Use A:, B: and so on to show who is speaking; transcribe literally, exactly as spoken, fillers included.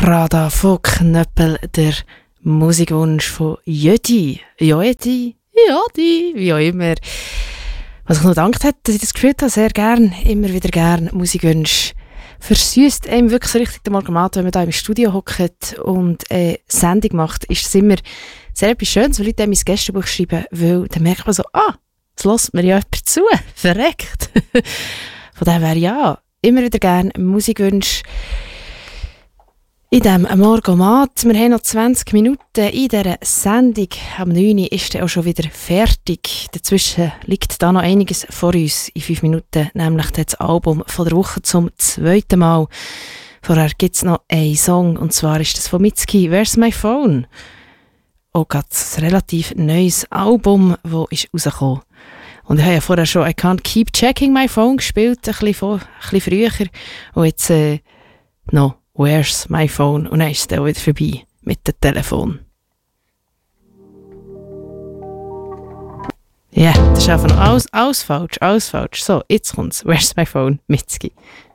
A: Rada von Knöppel, der Musikwunsch von Jödi. Jödi, Jödi, wie auch immer. Was ich noch gedankt habe, dass ich das gefühlt habe, sehr gern, immer wieder gern Musikwünsche. Versüßt einem wirklich so richtig den Morgenabend, wenn man da im Studio hockt und eine Sendung macht, ist es immer sehr etwas Schönes, wenn Leute ins Gästebuch schreiben, weil dann merkt man so, ah, jetzt lässt mir ja jemand zu, verreckt. Von daher wäre ja immer wieder gern Musikwünsche. In diesem Morgomat, wir haben noch zwanzig Minuten in dieser Sendung. Am neun Uhr ist er auch schon wieder fertig. Dazwischen liegt da noch einiges vor uns in fünf Minuten, nämlich das Album von der Woche zum zweiten Mal. Vorher gibt es noch einen Song, und zwar ist das von Mitski, «Where's My Phone?» Auch gerade ein relativ neues Album, das ist rausgekommen. Und ich habe ja vorher schon «I Can't Keep Checking My Phone» gespielt, ein bisschen, vor, ein bisschen früher. Und jetzt äh, noch «Where's My Phone?» Und dann ist es dann wieder vorbei mit dem Telefon. Ja, yeah, das ist einfach noch alles, alles falsch, alles falsch. So, jetzt kommt's. «Where's My Phone?» Mitski.